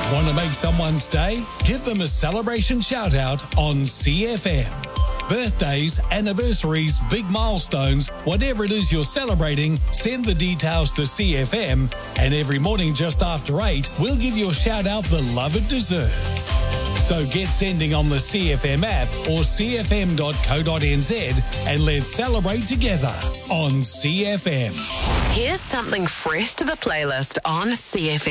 Want to make someone's day? Give them a celebration shout out on CFM. Birthdays, anniversaries, big milestones, whatever it is you're celebrating, send the details to CFM, and every morning just after 8, we'll give your shout out the love it deserves. So get sending on the CFM app or cfm.co.nz and let's celebrate together on CFM. Here's something fresh to the playlist on CFM.